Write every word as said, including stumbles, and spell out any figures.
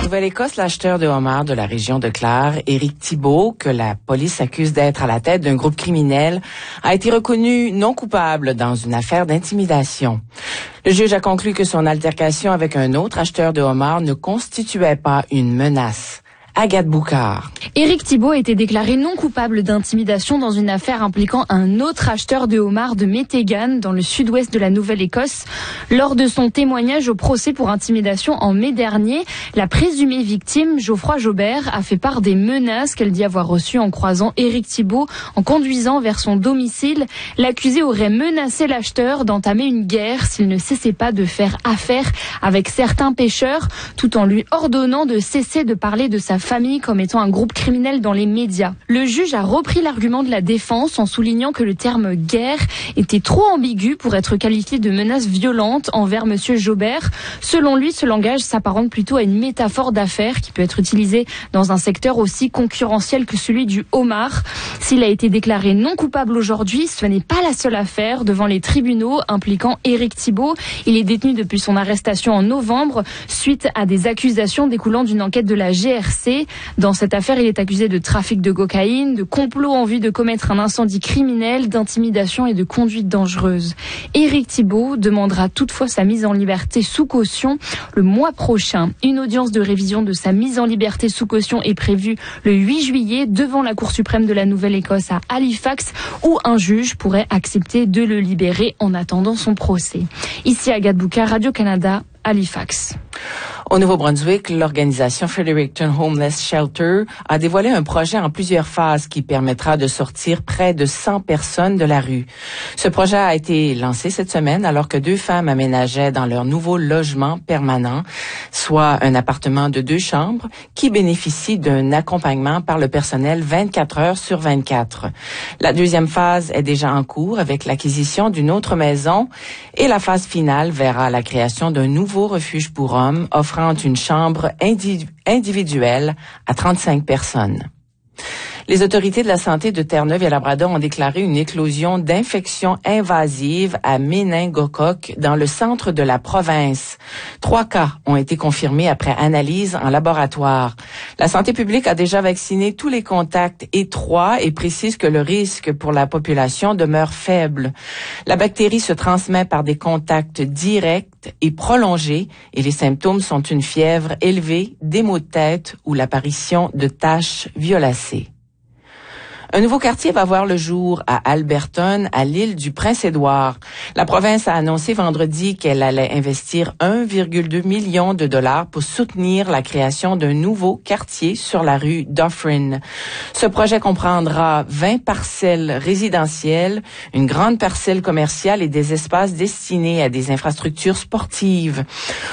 Nouvelle-Écosse, l'acheteur de homards de la région de Clare, Éric Thibault, que la police accuse d'être à la tête d'un groupe criminel, a été reconnu non coupable dans une affaire d'intimidation. Le juge a conclu que son altercation avec un autre acheteur de homards ne constituait pas une menace. Agathe Boucard. Éric Thibault a été déclaré non coupable d'intimidation dans une affaire impliquant un autre acheteur de homards de Métégan, dans le sud-ouest de la Nouvelle-Écosse. Lors de son témoignage au procès pour intimidation en mai dernier, la présumée victime, Geoffroy Jobert, a fait part des menaces qu'elle dit avoir reçues en croisant Éric Thibault en conduisant vers son domicile. L'accusé aurait menacé l'acheteur d'entamer une guerre s'il ne cessait pas de faire affaire avec certains pêcheurs, tout en lui ordonnant de cesser de parler de sa famille comme étant un groupe criminel dans les médias. Le juge a repris l'argument de la défense en soulignant que le terme « guerre » était trop ambigu pour être qualifié de menace violente envers Monsieur Jobert. Selon lui, ce langage s'apparente plutôt à une métaphore d'affaires qui peut être utilisée dans un secteur aussi concurrentiel que celui du homard. S'il a été déclaré non coupable aujourd'hui, ce n'est pas la seule affaire devant les tribunaux impliquant Éric Thibault. Il est détenu depuis son arrestation en novembre suite à des accusations découlant d'une enquête de la G R C. Dans cette affaire, il est accusé de trafic de cocaïne, de complot en vue de commettre un incendie criminel, d'intimidation et de conduite dangereuse. Éric Thibault demandera toutefois sa mise en liberté sous caution le mois prochain. Une audience de révision de sa mise en liberté sous caution est prévue le huit juillet devant la Cour suprême de la Nouvelle-Écosse à Halifax, où un juge pourrait accepter de le libérer en attendant son procès. Ici Agathe Boucard, Radio-Canada, Halifax. Au Nouveau-Brunswick, l'organisation Fredericton Homeless Shelter a dévoilé un projet en plusieurs phases qui permettra de sortir près de cent personnes de la rue. Ce projet a été lancé cette semaine alors que deux femmes aménageaient dans leur nouveau logement permanent, soit un appartement de deux chambres qui bénéficie d'un accompagnement par le personnel vingt-quatre heures sur vingt-quatre. La deuxième phase est déjà en cours avec l'acquisition d'une autre maison et la phase finale verra la création d'un nouveau refuge pour hommes offrant une chambre individu- individuelle à trente-cinq personnes. Les autorités de la santé de Terre-Neuve et Labrador ont déclaré une éclosion d'infections invasives à méningocoque dans le centre de la province. Trois cas ont été confirmés après analyse en laboratoire. La santé publique a déjà vacciné tous les contacts étroits et précise que le risque pour la population demeure faible. La bactérie se transmet par des contacts directs et prolongés et les symptômes sont une fièvre élevée, des maux de tête ou l'apparition de taches violacées. Un nouveau quartier va voir le jour à Alberton, à l'île du Prince-Édouard. La province a annoncé vendredi qu'elle allait investir un virgule deux million de dollars pour soutenir la création d'un nouveau quartier sur la rue Dufferin. Ce projet comprendra vingt parcelles résidentielles, une grande parcelle commerciale et des espaces destinés à des infrastructures sportives.